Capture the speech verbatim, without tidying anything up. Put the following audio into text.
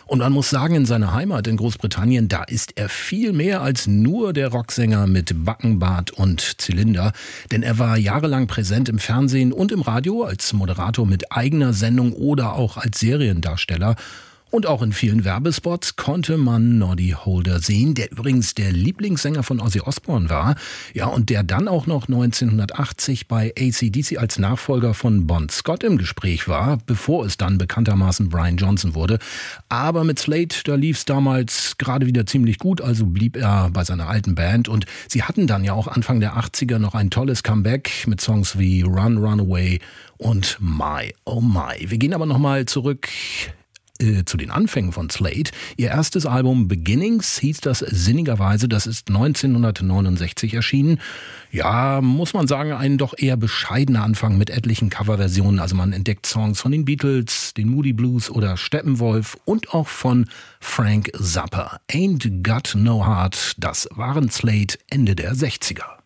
Und man muss sagen, in seiner Heimat in Großbritannien, da ist er viel mehr als nur der Rocksänger mit Backenbart und Zylinder. Denn er war jahrelang präsent im Fernsehen und im Radio als Moderator mit eigener Sendung oder auch als Seriendarsteller. Und auch in vielen Werbespots konnte man Noddy Holder sehen, der übrigens der Lieblingssänger von Ozzy Osbourne war. Ja, und der dann auch noch neunzehnhundertachtzig bei A C D C als Nachfolger von Bon Scott im Gespräch war, bevor es dann bekanntermaßen Brian Johnson wurde. Aber mit Slade, da lief es damals gerade wieder ziemlich gut, also blieb er bei seiner alten Band. Und sie hatten dann ja auch Anfang der achtziger noch ein tolles Comeback mit Songs wie Run, Run Away und My, Oh My. Wir gehen aber nochmal zurück zu den Anfängen von Slade. Ihr erstes Album Beginnings hieß das sinnigerweise, das ist neunzehnhundertneunundsechzig erschienen. Ja, muss man sagen, ein doch eher bescheidener Anfang mit etlichen Coverversionen. Also man entdeckt Songs von den Beatles, den Moody Blues oder Steppenwolf und auch von Frank Zappa. Ain't Got No Heart, das waren Slade Ende der sechziger.